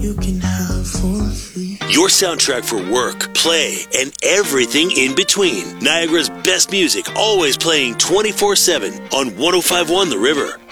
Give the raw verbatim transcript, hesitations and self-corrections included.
you can have for free. Your soundtrack for work, play, and everything in between. Niagara's best music, always playing twenty-four seven on one oh five point one The River.